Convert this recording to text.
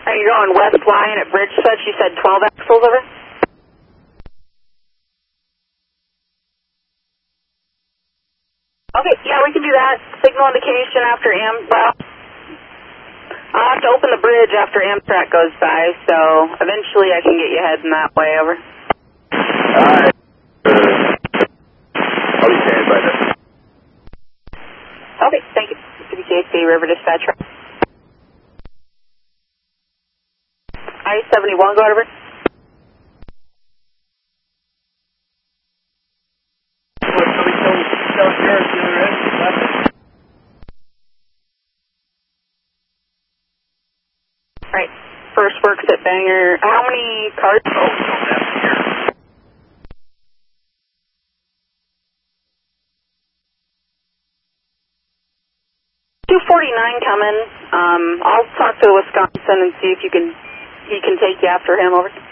Are you going west line at Bridge Set? You said 12 axles over? Okay, yeah, we can do that. Signal indication after well, I'll have to open the bridge after Amtrak goes by, so eventually I can get you heading that way, over. Alright. I'll be standing by then. Okay, thank you. WKC River Dispatch. I-71, go over. Alright, first works at Banger. How many cars? Oh, that's here. 249 coming. I'll talk to Wisconsin and see if he can take you after him, over.